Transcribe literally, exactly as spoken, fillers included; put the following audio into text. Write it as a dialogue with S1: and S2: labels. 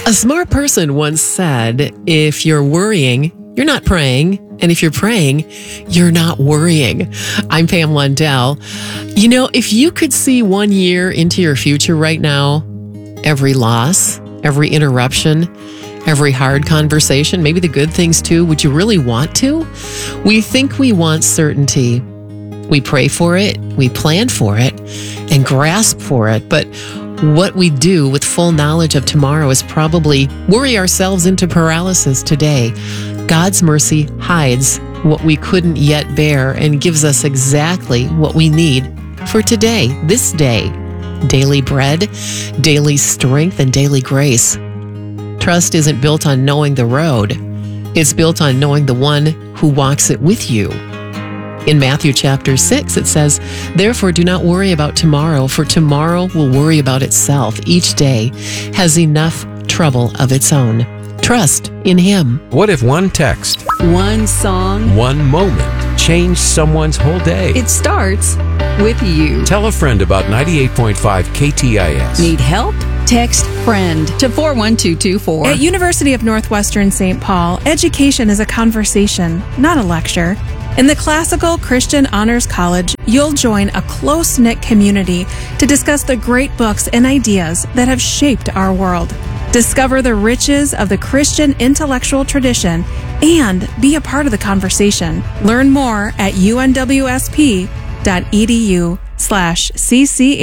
S1: A smart person once said, if you're worrying, you're not praying. And if you're praying, you're not worrying. I'm Pam Lundell. You know, if you could see one year into your future right now, every loss, every interruption, every hard conversation, maybe the good things too, would you really want to? We think we want certainty. We pray for it, we plan for it, and grasp for it. But what we do with full knowledge of tomorrow is probably worry ourselves into paralysis today. God's mercy hides what we couldn't yet bear and gives us exactly what we need for today, this day. Daily bread, daily strength, and daily grace. Trust isn't built on knowing the road. It's built on knowing the one who walks it with you. In Matthew chapter six, it says, "Therefore do not worry about tomorrow, for tomorrow will worry about itself. Each day has enough trouble of its own." Trust in Him.
S2: What if one text,
S3: one song,
S2: one moment changed someone's whole day?
S3: It starts with you.
S2: Tell a friend about ninety-eight point five K T I S.
S3: Need help? Text FRIEND to four one two two four.
S4: At University of Northwestern Saint Paul, education is a conversation, not a lecture. In the Classical Christian Honors College, you'll join a close-knit community to discuss the great books and ideas that have shaped our world. Discover the riches of the Christian intellectual tradition and be a part of the conversation. Learn more at unwsp.edu slash cca.